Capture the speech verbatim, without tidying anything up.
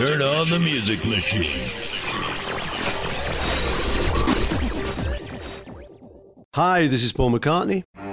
turn on the music machine. Hi, this is Paul McCartney.